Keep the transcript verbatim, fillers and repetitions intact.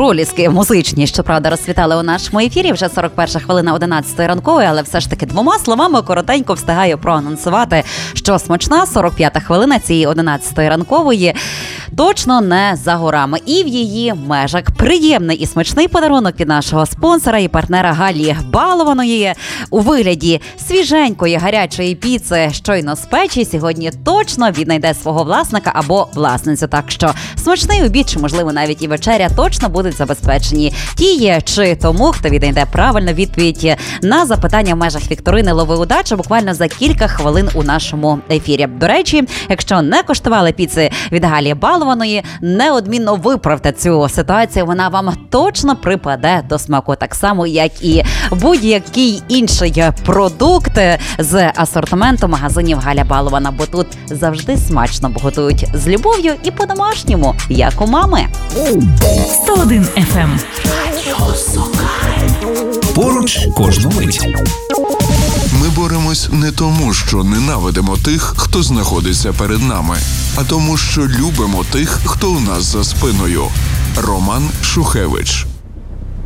проліски музичні, щоправда, розцвітали у нашому ефірі. Вже сорок перша хвилина одинадцятої ранкової, але все ж таки двома словами коротенько встигаю проанонсувати, що смачна сорок п'ята хвилина цієї одинадцятої ранкової точно не за горами. І в її межах приємний і смачний подарунок від нашого спонсора і партнера Галі Балованої у вигляді свіженької гарячої піци щойно з печі сьогодні точно віднайде свого власника або власницю. Так що смачний обід, чи можливо навіть і вечеря точно будуть забезпечені тієї чи тому, хто віднайде правильну відповідь на запитання в межах вікторини «Лови удачу» буквально за кілька хвилин у нашому ефірі. До речі, якщо не коштували піци від Галі Балованої, неодмінно виправте цю ситуацію, вона вам точно припаде до смаку, так само, як і будь-який інший продукт з асортименту магазинів Галя Балована, бо тут завжди смачно, бо готують з любов'ю і по-домашньому, як у мами. сто один еф ем. Поруч кожну мить. Ми боремось не тому, що ненавидимо тих, хто знаходиться перед нами, а тому, що любимо тих, хто у нас за спиною. Роман Шухевич.